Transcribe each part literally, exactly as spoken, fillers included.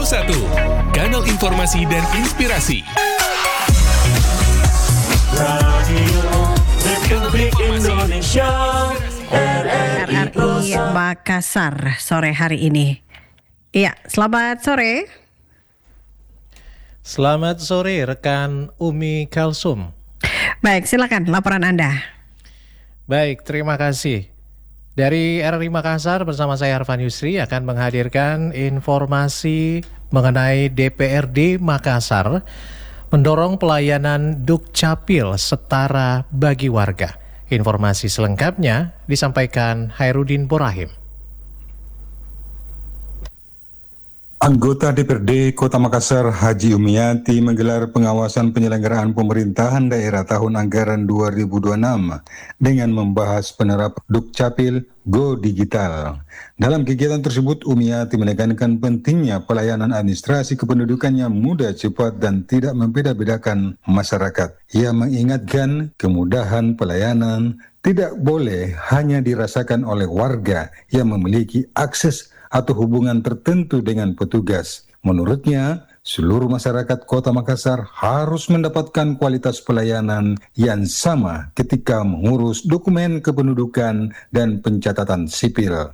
satu, kanal informasi dan inspirasi. Radio Republik Indonesia R R I Makassar sore hari ini. Iya, selamat sore. Selamat sore rekan Umi Kalsum. Baik, silakan laporan Anda. Baik, terima kasih. Dari R R I Makassar bersama saya Arfan Yusri akan menghadirkan informasi mengenai D P R D Makassar mendorong pelayanan Dukcapil setara bagi warga. Informasi selengkapnya disampaikan Hairudin Borahim. Anggota D P R D Kota Makassar Haji Umiati menggelar pengawasan penyelenggaraan pemerintahan daerah tahun anggaran dua ribu dua puluh enam dengan membahas penerapan Dukcapil Go Digital. Dalam kegiatan tersebut, Umiati menekankan pentingnya pelayanan administrasi kependudukan yang mudah, cepat, dan tidak membeda-bedakan masyarakat. Ia mengingatkan kemudahan pelayanan tidak boleh hanya dirasakan oleh warga yang memiliki akses atau hubungan tertentu dengan petugas. Menurutnya, seluruh masyarakat Kota Makassar harus mendapatkan kualitas pelayanan yang sama ketika mengurus dokumen kependudukan dan pencatatan sipil.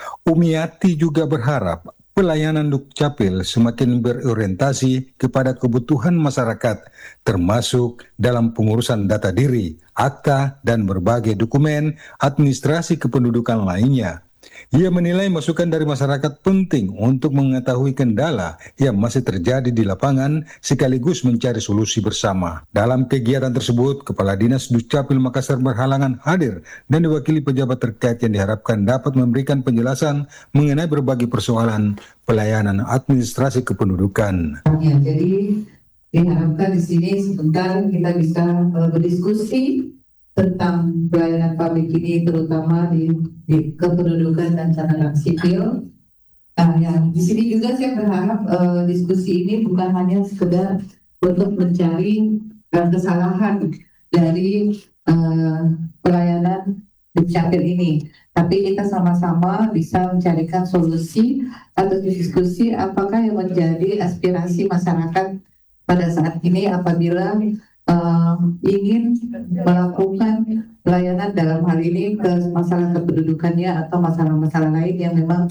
Umiati juga berharap pelayanan Dukcapil semakin berorientasi kepada kebutuhan masyarakat, termasuk dalam pengurusan data diri, akta, dan berbagai dokumen administrasi kependudukan lainnya. Ia menilai masukan dari masyarakat penting untuk mengetahui kendala yang masih terjadi di lapangan sekaligus mencari solusi bersama. Dalam kegiatan tersebut, Kepala Dinas Dukcapil Makassar berhalangan hadir dan diwakili pejabat terkait yang diharapkan dapat memberikan penjelasan mengenai berbagai persoalan pelayanan administrasi kependudukan. Ya, jadi diharapkan di sini sebentar kita bisa uh, berdiskusi tentang pelayanan publik ini, terutama di, di kependudukan dan catatan sipil. Nah, yang di sini juga saya berharap uh, diskusi ini bukan hanya sekedar untuk mencari uh, kesalahan dari uh, pelayanan Dukcapil ini, tapi kita sama-sama bisa mencarikan solusi atau diskusi apakah yang menjadi aspirasi masyarakat pada saat ini apabila Uh, ingin melakukan pelayanan dalam hal ini ke masalah kependudukannya atau masalah-masalah lain yang memang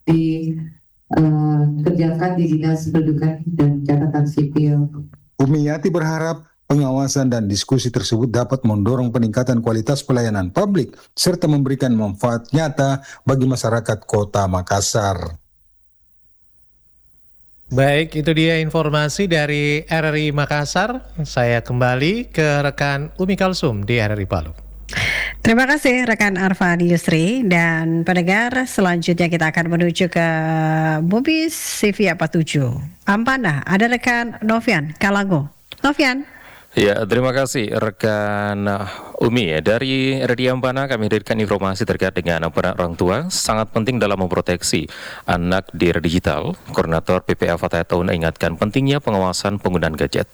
dikerjakan uh, di Dinas Pendudukan dan Catatan Sipil. Umiati berharap pengawasan dan diskusi tersebut dapat mendorong peningkatan kualitas pelayanan publik serta memberikan manfaat nyata bagi masyarakat Kota Makassar. Baik, itu dia informasi dari R R I Makassar. Saya kembali ke rekan Umi Kalsum di R R I Palu. Terima kasih rekan Arfan Yusri. Dan pendengar, selanjutnya kita akan menuju ke Bobis C V empat puluh tujuh Ampana. Ada rekan Novian Kalango. Novian. Ya, terima kasih rekan Umi. Ya, dari R D Ampana kami hadirkan informasi terkait dengan peran orang tua sangat penting dalam memproteksi anak di era digital. Koordinator P P A Fatayat Tahun ingatkan pentingnya pengawasan penggunaan gadget.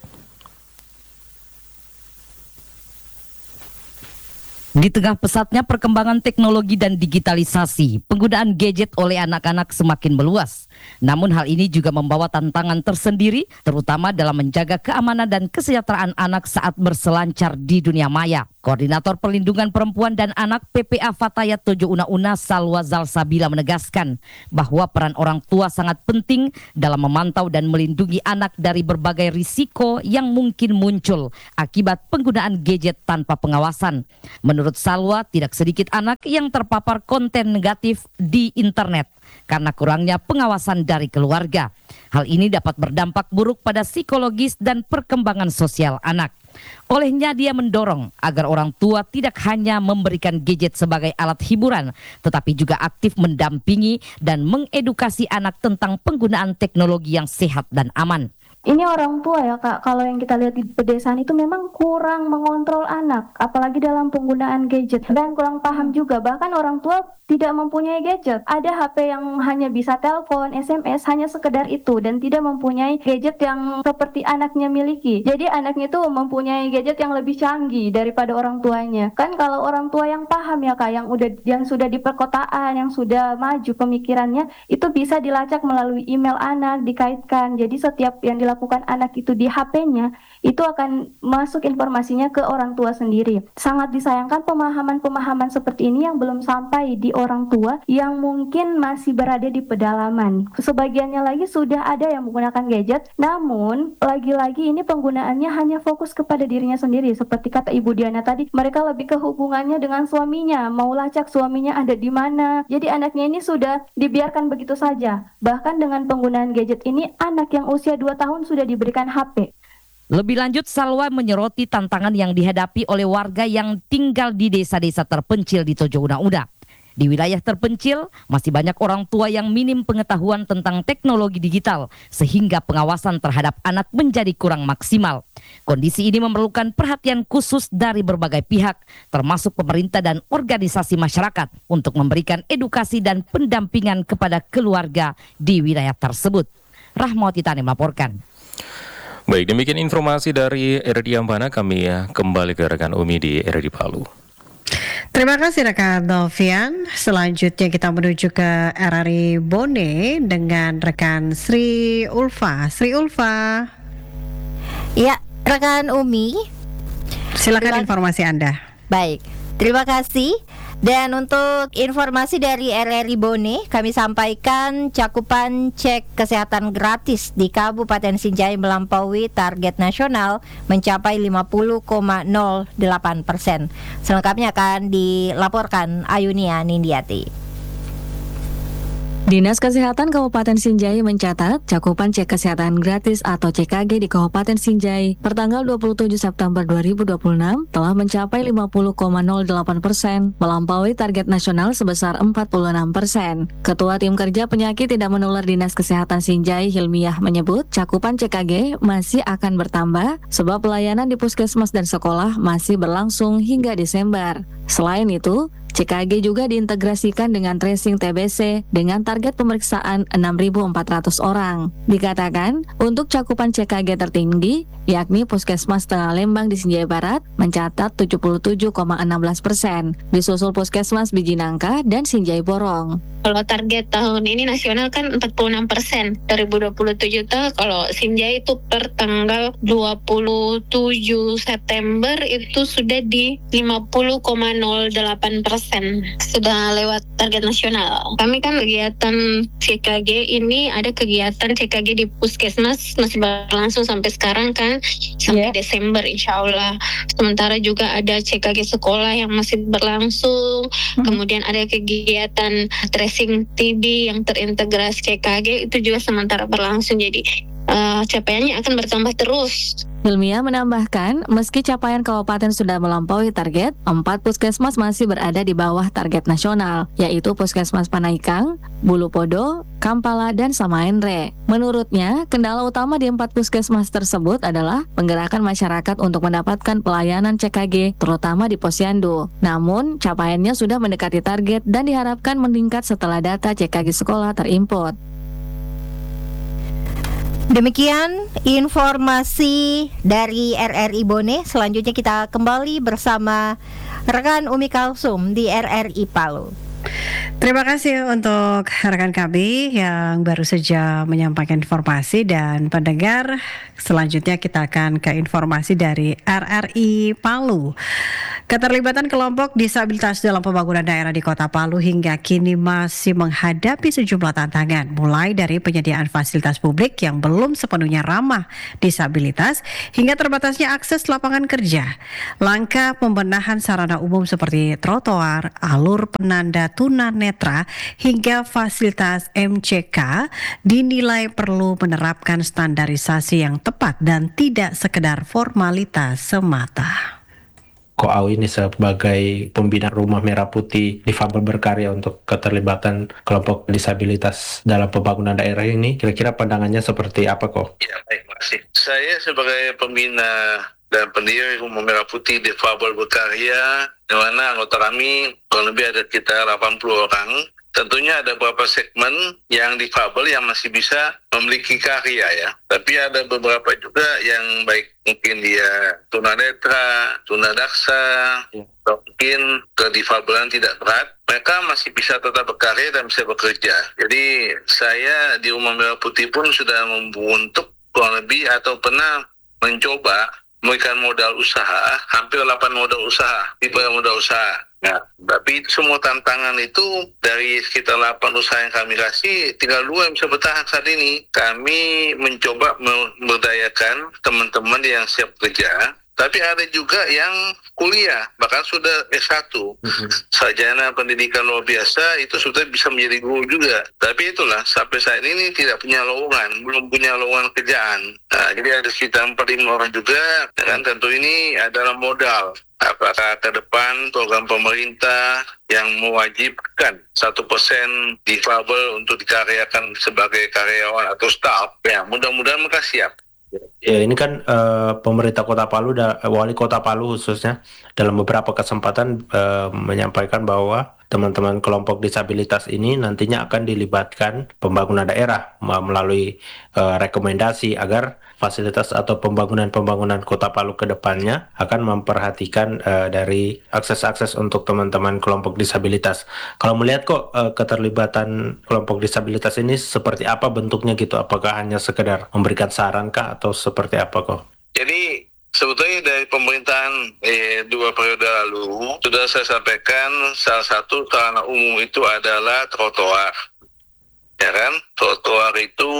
Di tengah pesatnya perkembangan teknologi dan digitalisasi, penggunaan gadget oleh anak-anak semakin meluas. Namun hal ini juga membawa tantangan tersendiri, terutama dalam menjaga keamanan dan kesejahteraan anak saat berselancar di dunia maya. Koordinator Perlindungan Perempuan dan Anak P P A Fatayat Tojo Una-Una Salwa Zalsabila menegaskan bahwa peran orang tua sangat penting dalam memantau dan melindungi anak dari berbagai risiko yang mungkin muncul akibat penggunaan gadget tanpa pengawasan. Menurut Salwa, tidak sedikit anak yang terpapar konten negatif di internet karena kurangnya pengawasan dari keluarga. Hal ini dapat berdampak buruk pada psikologis dan perkembangan sosial anak. Olehnya dia mendorong agar orang tua tidak hanya memberikan gadget sebagai alat hiburan, tetapi juga aktif mendampingi dan mengedukasi anak tentang penggunaan teknologi yang sehat dan aman. Ini orang tua ya Kak, kalau yang kita lihat di pedesaan itu memang kurang mengontrol anak, apalagi dalam penggunaan gadget, dan kurang paham juga, bahkan orang tua tidak mempunyai gadget. Ada H P yang hanya bisa telepon, S M S, hanya sekedar itu, dan tidak mempunyai gadget yang seperti anaknya miliki. Jadi anaknya itu mempunyai gadget yang lebih canggih daripada orang tuanya. Kan kalau orang tua yang paham ya Kak, yang udah yang sudah di perkotaan, yang sudah maju pemikirannya, itu bisa dilacak melalui email anak, dikaitkan. Jadi setiap yang dilakukan anak itu di H P-nya, itu akan masuk informasinya ke orang tua sendiri. Sangat disayangkan pemahaman-pemahaman seperti ini yang belum sampai di orang tua yang mungkin masih berada di pedalaman. Sebagiannya lagi sudah ada yang menggunakan gadget, namun lagi-lagi ini penggunaannya hanya fokus kepada dirinya sendiri. Seperti kata Ibu Diana tadi, mereka lebih ke hubungannya dengan suaminya, mau lacak suaminya ada di mana. Jadi anaknya ini sudah dibiarkan begitu saja. Bahkan dengan penggunaan gadget ini, anak yang usia dua tahun sudah diberikan H P. Lebih lanjut, Salwa menyoroti tantangan yang dihadapi oleh warga yang tinggal di desa-desa terpencil di Tojo Una-Una. Di wilayah terpencil, masih banyak orang tua yang minim pengetahuan tentang teknologi digital, sehingga pengawasan terhadap anak menjadi kurang maksimal. Kondisi ini memerlukan perhatian khusus dari berbagai pihak, termasuk pemerintah dan organisasi masyarakat, untuk memberikan edukasi dan pendampingan kepada keluarga di wilayah tersebut. Rahmawati Tani melaporkan. Baik, demikian informasi dari R D Ambana. Kami ya kembali ke rekan Umi di R D Palu. Terima kasih rekan Novian. Selanjutnya kita menuju ke R R I Bone dengan rekan Sri Ulfa. Sri Ulfa. Ya, rekan Umi. Silakan Terima... informasi Anda. Baik, terima kasih. Dan untuk informasi dari R R I Bone, kami sampaikan cakupan cek kesehatan gratis di Kabupaten Sinjai melampaui target nasional mencapai lima puluh koma nol delapan persen. Selengkapnya akan dilaporkan Ayunia Nindiati. Dinas Kesehatan Kabupaten Sinjai mencatat cakupan cek kesehatan gratis atau C K G di Kabupaten Sinjai pertanggal dua puluh tujuh September dua ribu dua puluh enam telah mencapai lima puluh koma nol delapan persen, melampaui target nasional sebesar empat puluh enam persen. Ketua Tim Kerja Penyakit Tidak Menular Dinas Kesehatan Sinjai, Hilmiah, menyebut cakupan C K G masih akan bertambah sebab pelayanan di puskesmas dan sekolah masih berlangsung hingga Desember. Selain itu, C K G juga diintegrasikan dengan tracing T B C dengan target pemeriksaan enam ribu empat ratus orang. Dikatakan, untuk cakupan C K G tertinggi, yakni Puskesmas Tengah Lembang di Sinjai Barat, mencatat tujuh puluh tujuh koma satu enam persen, disusul Puskesmas Bijinangka dan Sinjai Borong. Kalau target tahun ini nasional kan empat puluh enam persen. dua ribu dua puluh tujuh tuh kalau Sinjai itu per tanggal dua puluh tujuh September itu sudah di lima puluh koma nol delapan persen. Sudah lewat target nasional. Kami kan kegiatan C K G ini ada kegiatan C K G di Puskesmas masih berlangsung sampai sekarang kan, sampai yeah. Desember insya Allah. Sementara juga ada C K G sekolah yang masih berlangsung. Hmm. Kemudian ada kegiatan tracing T B yang terintegrasi C K G itu juga sementara berlangsung, jadi uh, capaiannya akan bertambah terus. Hilmiah menambahkan, meski capaian kabupaten sudah melampaui target, empat puskesmas masih berada di bawah target nasional, yaitu Puskesmas Panaikang, Bulu Podo, Kampala, dan Samaenre. Menurutnya, kendala utama di empat puskesmas tersebut adalah penggerakan masyarakat untuk mendapatkan pelayanan C K G, terutama di Posyandu. Namun, capaiannya sudah mendekati target dan diharapkan meningkat setelah data C K G sekolah terinput. Demikian informasi dari R R I Bone. Selanjutnya kita kembali bersama rekan Umi Kalsum di R R I Palu. Terima kasih untuk rekan kami yang baru saja menyampaikan informasi, dan pendengar, selanjutnya kita akan ke informasi dari R R I Palu. Keterlibatan kelompok disabilitas dalam pembangunan daerah di Kota Palu hingga kini masih menghadapi sejumlah tantangan, mulai dari penyediaan fasilitas publik yang belum sepenuhnya ramah disabilitas hingga terbatasnya akses lapangan kerja. Langkah pembenahan sarana umum seperti trotoar, alur penanda tunanetra hingga fasilitas M C K dinilai perlu menerapkan standarisasi yang tepat dan tidak sekedar formalitas semata. Koau ini sebagai pembina Rumah Merah Putih Difabel Berkarya untuk keterlibatan kelompok disabilitas dalam pembangunan daerah ini, kira-kira pandangannya seperti apa kok? Ya, baik, terima kasih. Saya sebagai pembina dan pendiri Rumah Merah Putih Difabel Berkarya, di mana anggota kami kurang lebih ada sekitar delapan puluh orang. Tentunya ada beberapa segmen yang difabel yang masih bisa memiliki karya ya. Tapi ada beberapa juga yang baik mungkin dia tunanetra, tunadaksa, ya. Atau mungkin kedifabelan tidak berat. Mereka masih bisa tetap berkarya dan bisa bekerja. Jadi saya di Rumah Merah Putih pun sudah membentuk kurang lebih atau pernah mencoba memberikan modal usaha, hampir delapan modal usaha, tipe modal usaha. Nah, tapi semua tantangan itu dari sekitar delapan usaha yang kami kasih, tinggal dua yang bisa bertahan saat ini. Kami mencoba memberdayakan teman-teman yang siap kerja, tapi ada juga yang kuliah, bahkan sudah S satu. Mm-hmm. Sarjana pendidikan luar biasa, itu sudah bisa menjadi guru juga. Tapi itulah, sampai saat ini tidak punya lowongan, belum punya lowongan kerjaan. Nah, jadi ada sekitar empat lima orang juga, dan tentu ini adalah modal. Apakah ke depan program pemerintah yang mewajibkan satu persen difabel untuk dikaryakan sebagai karyawan atau staff, ya mudah-mudahan mereka siap. Ya, ini kan uh, pemerintah Kota Palu dan uh, Wali Kota Palu khususnya dalam beberapa kesempatan uh, menyampaikan bahwa teman-teman kelompok disabilitas ini nantinya akan dilibatkan pembangunan daerah melalui uh, rekomendasi agar fasilitas atau pembangunan-pembangunan Kota Palu ke depannya akan memperhatikan uh, dari akses-akses untuk teman-teman kelompok disabilitas. Kalau melihat kok uh, keterlibatan kelompok disabilitas ini seperti apa bentuknya gitu? Apakah hanya sekedar memberikan saran kah atau seperti apa kok? Jadi sebetulnya dari pemerintahan eh, dua periode lalu sudah saya sampaikan salah satu sarana umum itu adalah trotoar, ya kan? Trotoar itu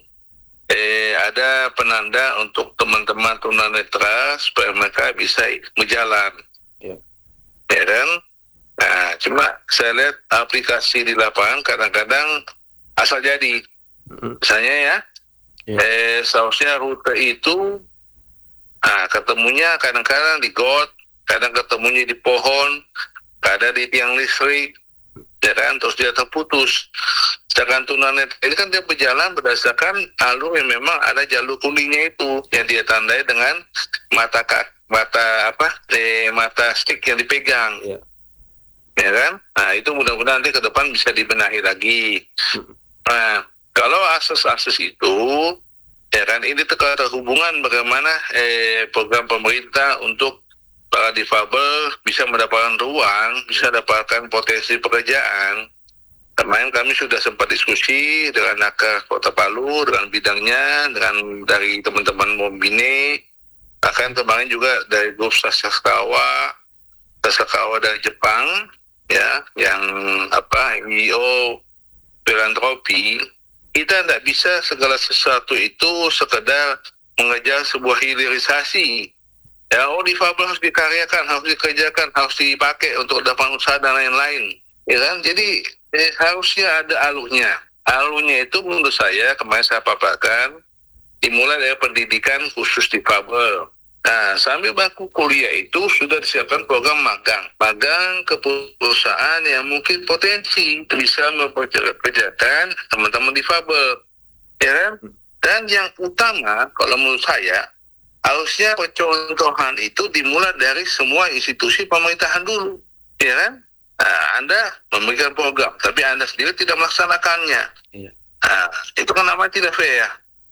eh, ada penanda untuk teman-teman tunanetra supaya mereka bisa berjalan, ya, ya kan? Nah, cuma saya lihat aplikasi di lapangan kadang-kadang asal jadi, misalnya ya, ya. Eh, seharusnya rute itu Nah, ketemunya kadang-kadang di got, kadang ketemunya di pohon, kadang di tiang listrik, ya kan, terus dia terputus. Sedangkan tunanetra ini kan dia berjalan berdasarkan alur yang memang ada jalur kuningnya itu, yang dia tandai dengan mata kak, mata apa, eh, mata stick yang dipegang, ya, ya kan. Nah, itu mudah-mudahan nanti ke depan bisa dibenahi lagi. Nah, kalau akses-akses itu, ya kan, ini terhubungan bagaimana eh, program pemerintah untuk para difabel bisa mendapatkan ruang, bisa mendapatkan potensi pekerjaan. Kemarin kami sudah sempat diskusi dengan Nakar Kota Palu, dengan bidangnya, dengan dari teman-teman Mombine, bahkan kemarin juga dari grup Sasakawa, Sasakawa dari Jepang, ya, yang apa, N G O filantropi. Kita tidak bisa segala sesuatu itu sekedar mengejar sebuah hilirisasi. Ya, oh difabel harus dikaryakan, harus dikerjakan, harus dipakai untuk dapat usaha dan lain-lain. Ya kan? Jadi eh, harusnya ada alurnya. Alurnya itu menurut saya, kemarin saya paparkan, dimulai dari pendidikan khusus difabel. Nah, sambil bangku kuliah itu sudah disiapkan program magang. Magang ke perusahaan yang mungkin potensi bisa mempekerjakan teman-teman difabel. Ya kan? Dan yang utama, kalau menurut saya, harusnya percontohan itu dimulai dari semua institusi pemerintahan dulu. Ya kan? Nah, Anda memberikan program, tapi Anda sendiri tidak melaksanakannya. Ya. Nah, itu kan namanya tidak fair.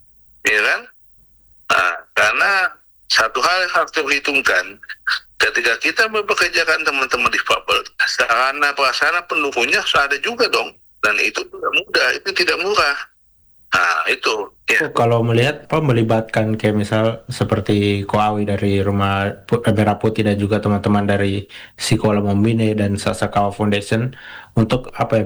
Ya kan? Nah, karena satu hal yang harus diperhitungkan, ketika kita mempekerjakan teman-teman difabel, sarana prasarana pendukungnya harus ada juga dong, dan itu tidak mudah, itu tidak murah. Nah itu. Ya. Oh, kalau melihat apa melibatkan kayak misal seperti Koawi dari Rumah Merah Putih dan juga teman-teman dari Sekolah Mombine dan Sasakawa Foundation untuk apa ya,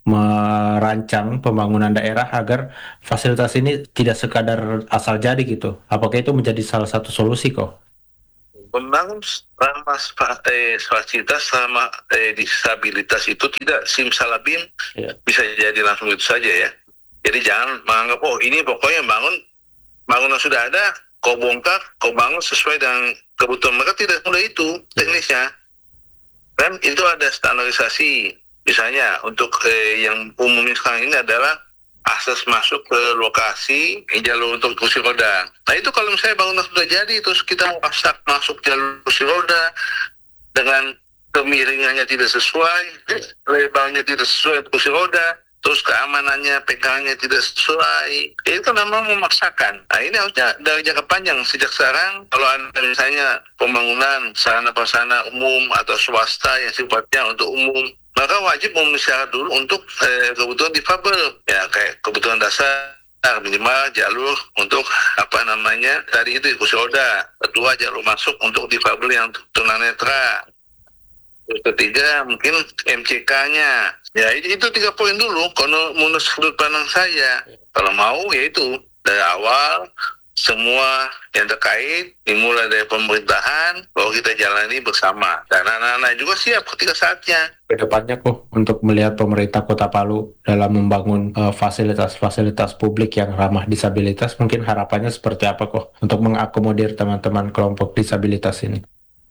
merancang pembangunan daerah agar fasilitas ini tidak sekadar asal jadi gitu. Apakah itu menjadi salah satu solusi kok? Membangun ramah eh, fasilitas sama eh, disabilitas itu tidak simsalabim, ya, bisa jadi langsung itu saja ya. Jadi jangan menganggap oh ini pokoknya bangun bangunan sudah ada kau bongkar, kau bangun sesuai dengan kebutuhan mereka, tidak mudah itu teknisnya. Kan itu ada standarisasi. Misalnya untuk eh, yang umumnya sekarang ini adalah akses masuk ke lokasi jalur untuk kursi roda. Nah itu kalau misalnya bangunan sudah jadi, terus kita masak masuk jalur kursi roda dengan kemiringannya tidak sesuai, lebarnya tidak sesuai kursi roda, terus keamanannya, P K-nya tidak sesuai, itu namanya memaksakan. Nah ini harusnya dari jangka panjang, sejak sekarang kalau ada misalnya pembangunan sarana prasarana umum atau swasta yang sifatnya untuk umum, maka wajib memenuhi syarat dulu untuk eh, kebutuhan difabel, ya kayak kebutuhan dasar, minimal jalur untuk apa namanya tadi itu kursi roda, kedua jalur masuk untuk difabel yang tunanetra, terus ketiga mungkin M C K-nya. Ya itu tiga poin dulu. Kalau menurut sudut pandang saya, kalau mau ya itu dari awal semua yang terkait dimulai dari pemerintahan bahwa kita jalani bersama. Dan anak-anak juga siap ketika saatnya. Kedepannya kok untuk melihat pemerintah Kota Palu dalam membangun uh, fasilitas-fasilitas publik yang ramah disabilitas, mungkin harapannya seperti apa kok untuk mengakomodir teman-teman kelompok disabilitas ini?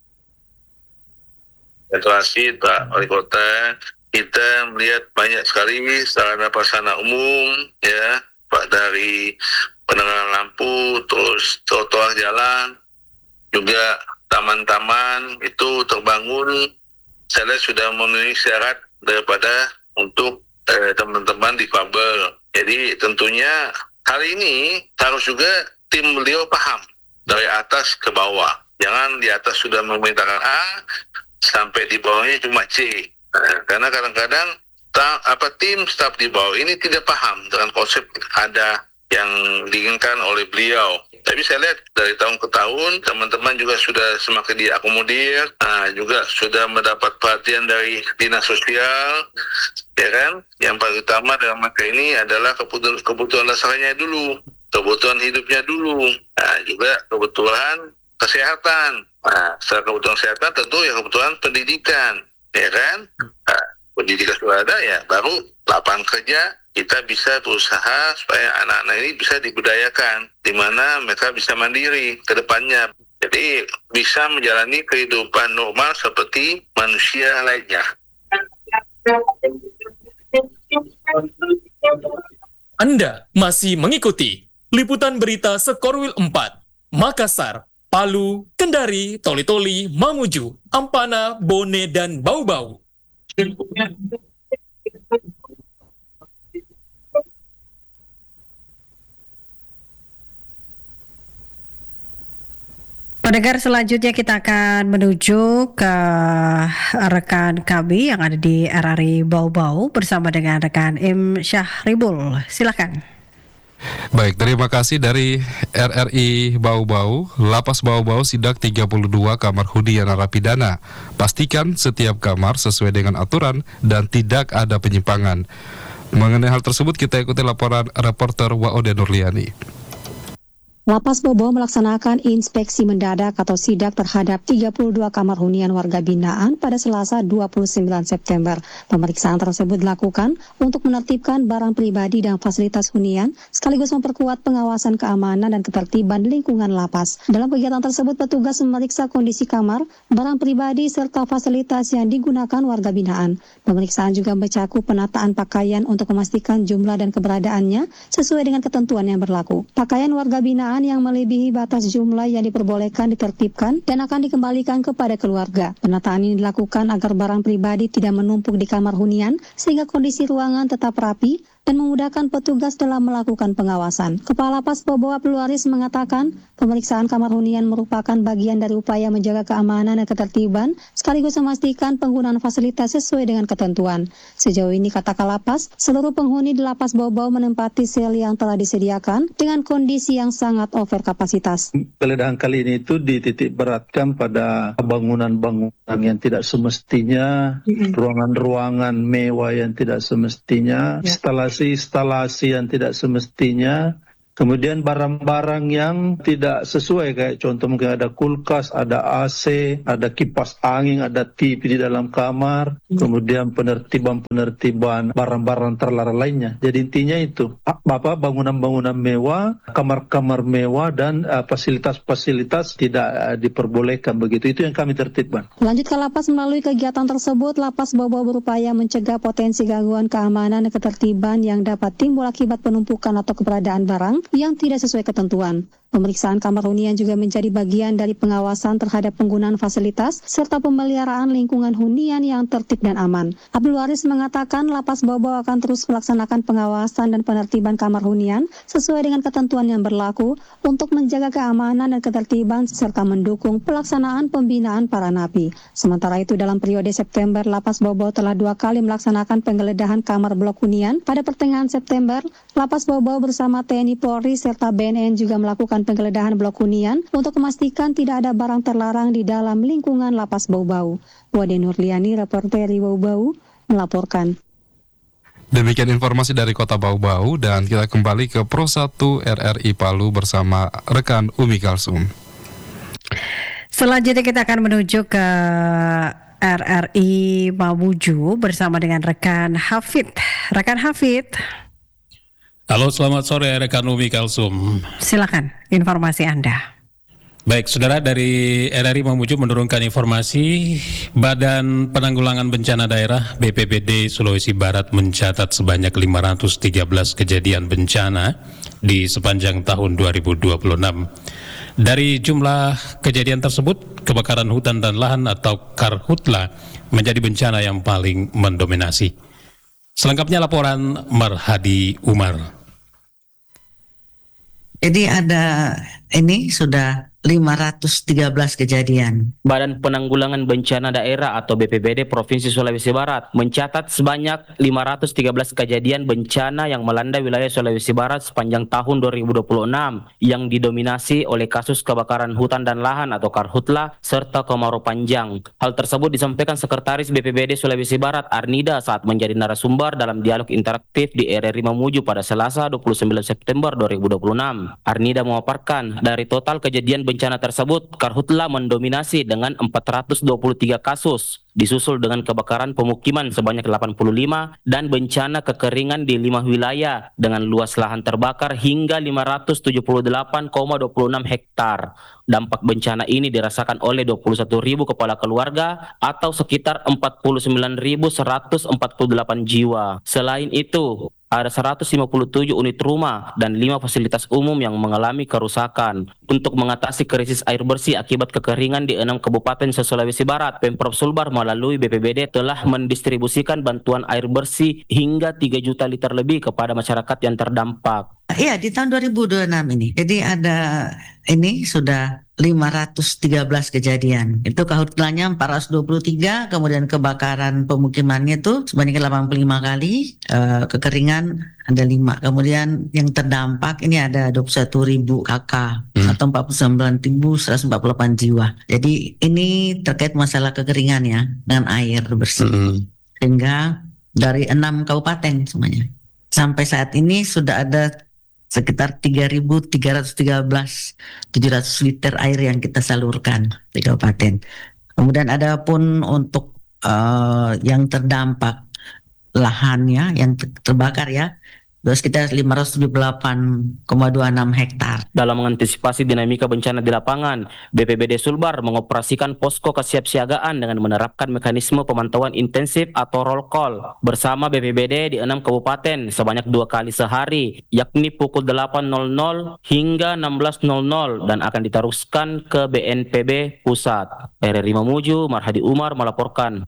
Terima kasih Pak Wali Kota. Kita melihat banyak sekali sarana prasarana umum, ya, Pak, dari penerangan lampu, terus trotoar jalan, juga taman-taman itu terbangun. Saya lihat sudah memenuhi syarat daripada untuk eh, teman-teman difabel. Jadi tentunya hal ini harus juga tim beliau paham dari atas ke bawah. Jangan di atas sudah memerintahkan A, sampai di bawahnya cuma C. Nah, karena kadang-kadang ta, apa tim staf di bawah ini tidak paham dengan konsep ada yang diinginkan oleh beliau. Tapi saya lihat dari tahun ke tahun teman-teman juga sudah semakin diakomodir, nah, juga sudah mendapat perhatian dari dinas sosial, ya kan? Yang paling utama dalam mereka ini adalah kebutuhan kebutuhan dasarnya dulu, kebutuhan hidupnya dulu, nah, juga kebutuhan kesehatan. Nah, setelah kebutuhan kesehatan tentu ya kebutuhan pendidikan. Ya kan, nah, pendidikan sudah ada ya, baru lapangan kerja kita bisa berusaha supaya anak-anak ini bisa dibudayakan, di mana mereka bisa mandiri ke depannya. Jadi bisa menjalani kehidupan normal seperti manusia lainnya. Anda masih mengikuti liputan berita Skorwil empat, Makassar, Palu, Kendari, Toli-Toli, Mamuju, Ampana, Bone, dan Bau-Bau. Pendengar, selanjutnya kita akan menuju ke rekan kami yang ada di R R I Bau-Bau bersama dengan rekan M. Syahribul. Silakan. Baik, terima kasih dari R R I Bau-Bau. Lapas Bau-Bau sidak tiga puluh dua kamar hunian narapidana. Pastikan setiap kamar sesuai dengan aturan dan tidak ada penyimpangan. Mengenai hal tersebut kita ikuti laporan reporter Waode Nurliani. Lapas Bau-Bau melaksanakan inspeksi mendadak atau sidak terhadap tiga puluh dua kamar hunian warga binaan pada Selasa dua puluh sembilan September. Pemeriksaan tersebut dilakukan untuk menertibkan barang pribadi dan fasilitas hunian, sekaligus memperkuat pengawasan keamanan dan ketertiban lingkungan lapas. Dalam kegiatan tersebut, petugas memeriksa kondisi kamar, barang pribadi, serta fasilitas yang digunakan warga binaan. Pemeriksaan juga mencakup penataan pakaian untuk memastikan jumlah dan keberadaannya sesuai dengan ketentuan yang berlaku. Pakaian warga binaan yang melebihi batas jumlah yang diperbolehkan ditertibkan dan akan dikembalikan kepada keluarga. Penataan ini dilakukan agar barang pribadi tidak menumpuk di kamar hunian sehingga kondisi ruangan tetap rapi dan memudahkan petugas dalam melakukan pengawasan. Kepala Lapas Bau-Bau Abdul Waris mengatakan, pemeriksaan kamar hunian merupakan bagian dari upaya menjaga keamanan dan ketertiban, sekaligus memastikan penggunaan fasilitas sesuai dengan ketentuan. Sejauh ini, kata Kalapas, seluruh penghuni di Lapas Bau-Bau menempati sel yang telah disediakan dengan kondisi yang sangat over kapasitas. Penggeledahan kali ini itu dititik beratkan pada bangunan-bangunan yang tidak semestinya, ruangan-ruangan mewah yang tidak semestinya, instalasi instalasi yang tidak semestinya, Kemudian barang-barang yang tidak sesuai, kayak contoh mungkin ada kulkas, ada A C, ada kipas angin, ada T V di dalam kamar, kemudian penertiban-penertiban barang-barang terlarang lainnya. Jadi intinya itu, apa bangunan-bangunan mewah, kamar-kamar mewah, dan uh, fasilitas-fasilitas tidak uh, diperbolehkan begitu. Itu yang kami tertibkan. Lanjut ke lapas, melalui kegiatan tersebut, lapas Bau-Bau berupaya mencegah potensi gangguan keamanan dan ketertiban yang dapat timbul akibat penumpukan atau keberadaan barang yang tidak sesuai ketentuan. Pemeriksaan kamar hunian juga menjadi bagian dari pengawasan terhadap penggunaan fasilitas serta pemeliharaan lingkungan hunian yang tertib dan aman. Abdul Waris mengatakan lapas Bau-Bau akan terus melaksanakan pengawasan dan penertiban kamar hunian sesuai dengan ketentuan yang berlaku untuk menjaga keamanan dan ketertiban serta mendukung pelaksanaan pembinaan para napi. Sementara itu dalam periode September, lapas Bau-Bau telah dua kali melaksanakan penggeledahan kamar blok hunian. Pada pertengahan September, lapas Bau-Bau bersama T N I Polri serta B N N juga melakukan penggeledahan blok hunian untuk memastikan tidak ada barang terlarang di dalam lingkungan lapas Bau-Bau. Wade Nurliani, reporter Bau-Bau, melaporkan. Demikian informasi dari Kota Bau-Bau, dan kita kembali ke Pro satu R R I Palu bersama rekan Umi Kalsum. Selanjutnya kita akan menuju ke R R I Mamuju bersama dengan rekan Hafid. Rekan Hafid. Halo, selamat sore rekan Umi Kalsum. Silakan informasi Anda. Baik, saudara, dari R R I Mamuju menurunkan informasi Badan Penanggulangan Bencana Daerah B P B D Sulawesi Barat mencatat sebanyak lima ratus tiga belas kejadian bencana di sepanjang tahun dua ribu dua puluh enam. Dari jumlah kejadian tersebut, kebakaran hutan dan lahan atau karhutla menjadi bencana yang paling mendominasi. Selengkapnya laporan Marhadi Umar. Jadi ada ini sudah lima ratus tiga belas kejadian. Badan Penanggulangan Bencana Daerah atau B P B D Provinsi Sulawesi Barat mencatat sebanyak lima ratus tiga belas kejadian bencana yang melanda wilayah Sulawesi Barat sepanjang tahun dua ribu dua puluh enam yang didominasi oleh kasus kebakaran hutan dan lahan atau karhutla serta kemarau panjang. Hal tersebut disampaikan Sekretaris B P B D Sulawesi Barat Arnida saat menjadi narasumber dalam dialog interaktif di R R I Mamuju pada Selasa dua puluh sembilan September dua ribu dua puluh enam. Arnida memaparkan dari total kejadian bencana tersebut, karhutla mendominasi dengan empat ratus dua puluh tiga kasus, disusul dengan kebakaran pemukiman sebanyak delapan puluh lima dan bencana kekeringan di lima wilayah dengan luas lahan terbakar hingga lima ratus tujuh puluh delapan koma dua puluh enam hektar. Dampak bencana ini dirasakan oleh dua puluh satu ribu kepala keluarga atau sekitar empat puluh sembilan ribu seratus empat puluh delapan jiwa. Selain itu, ada seratus lima puluh tujuh unit rumah dan lima fasilitas umum yang mengalami kerusakan. Untuk mengatasi krisis air bersih akibat kekeringan di enam kabupaten se-Sulawesi Barat, Pemprov Sulbar melalui B P B D telah mendistribusikan bantuan air bersih hingga tiga juta liter lebih kepada masyarakat yang terdampak. Iya, di tahun dua ribu dua puluh enam ini. Jadi ada ini sudah lima ratus tiga belas kejadian. Itu karhutlanya empat ratus dua puluh tiga, kemudian kebakaran pemukimannya itu sebanyak delapan puluh lima kali, eh, kekeringan ada lima. Kemudian yang terdampak ini ada dua puluh satu ribu kakak hmm. atau empat puluh sembilan ribu seratus empat puluh delapan jiwa. Jadi ini terkait masalah kekeringan ya dengan air bersih. Hmm. Sehingga dari enam kabupaten semuanya. Sampai saat ini sudah ada sekitar tiga ribu tiga ratus tiga belas tujuh ratus liter air yang kita salurkan di kabupaten. Kemudian ada pun untuk uh, yang terdampak lahannya yang terbakar ya, sekitar lima ratus tujuh puluh delapan koma dua puluh enam hektar. Dalam mengantisipasi dinamika bencana di lapangan, B P B D Sulbar mengoperasikan posko kesiapsiagaan dengan menerapkan mekanisme pemantauan intensif atau roll call bersama B P B D di enam kabupaten sebanyak dua kali sehari, yakni pukul delapan hingga enam belas dan akan diteruskan ke B N P B Pusat. R R I Mamuju, Marhadi Umar melaporkan.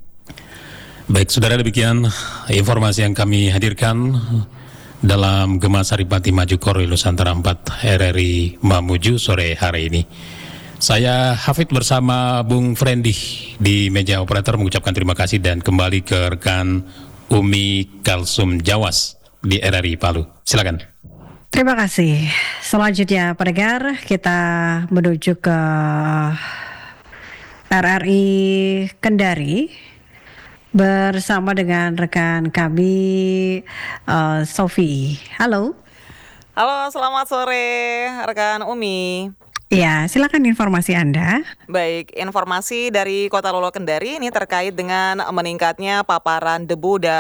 Baik, saudara, demikian informasi yang kami hadirkan dalam Gema Saripati Maju Korwil Nusantara empat R R I Mamuju sore hari ini. Saya Hafid bersama Bung Frendi di meja operator mengucapkan terima kasih dan kembali ke rekan Umi Kalsum Jawas di R R I Palu. Silakan. Terima kasih. Selanjutnya pendengar, kita menuju ke R R I Kendari bersama dengan rekan kami uh, Sofi. Halo. Halo, selamat sore rekan Umi. Ya, silakan informasi Anda. Baik, informasi dari Kota Lolo Kendari ini terkait dengan meningkatnya paparan debu dan